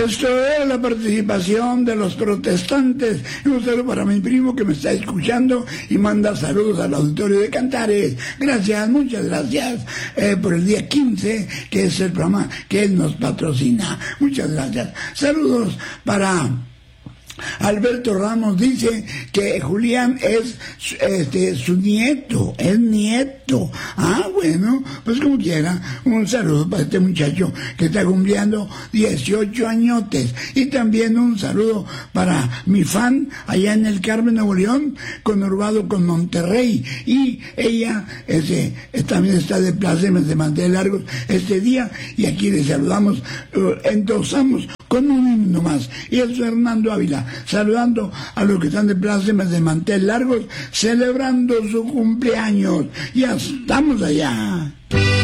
Esto es la participación de los protestantes. Un saludo para mi primo que me está escuchando y manda saludos al auditorio de Cantares. Gracias, muchas gracias por el día 15, que es el programa que él nos patrocina. Muchas gracias. Saludos para Alberto Ramos, dice que Julián es su nieto, es nieto. Ah, bueno, pues como quiera, un saludo para este muchacho que está cumpliendo 18 añotes. Y también un saludo para mi fan allá en el Carmen, Nuevo León, conurbado con Monterrey. Y ella también está de plácemes de manteles largos este día. Y aquí le saludamos, endosamos con un himno más. Y es Fernando Ávila, saludando a los que están de plácemes de mantel largos, celebrando su cumpleaños. Ya estamos allá.